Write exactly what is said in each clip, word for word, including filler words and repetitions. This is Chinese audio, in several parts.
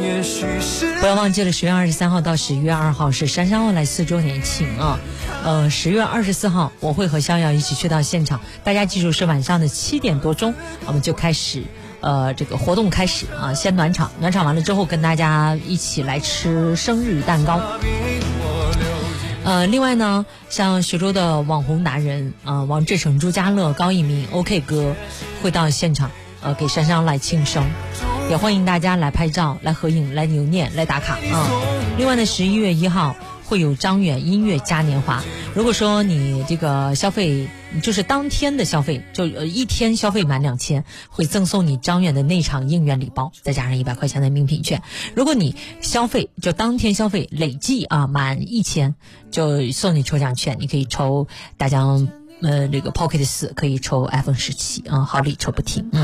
不要忘记了，十月二十三号到十月二号是杉杉奥莱四周年庆啊。呃，十月二十四号我会和逍遥一起去到现场，大家记住是晚上的七点多钟，我们就开始呃这个活动开始啊，先暖场，暖场完了之后跟大家一起来吃生日蛋糕。呃，另外呢，像徐州的网红达人啊、呃，王志成、朱家乐、高一鸣、OK 哥会到现场，呃，给杉杉奥莱庆生，也欢迎大家来拍照、来合影、来留念、来打卡啊。另外呢，十一月一号会有张远音乐嘉年华。如果说你这个消费就是当天的消费，就呃一天消费满两千，会赠送你张远的内场应援礼包，再加上一百块钱的名品券。如果你消费就当天消费累计啊满一千，就送你抽奖券，你可以抽大疆呃这个 Pocket 四，可以抽 iPhone 十七啊，好礼抽不停。嗯。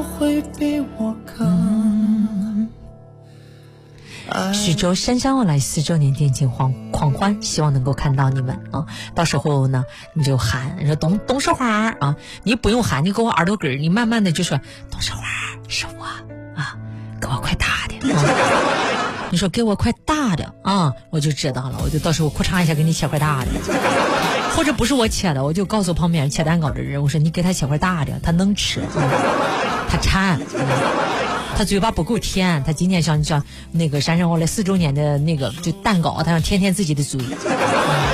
嗯徐州杉杉奥莱四周年电竞狂狂欢，希望能够看到你们啊！到时候呢，你就喊你说董董事花啊，你不用喊，你给我耳朵根儿，你慢慢的就说董事花是我啊，给我块大的啊！你说给我块大的啊，我就知道了，我就到时候裤嚓一下给你切块大的，或者不是我切的，我就告诉旁边切蛋糕的人，我说你给他切块大的，他能吃，嗯、他馋。嗯他嘴巴不够甜，他今天想想那个杉杉奥莱四周年的那个就蛋糕，他想舔舔自己的嘴。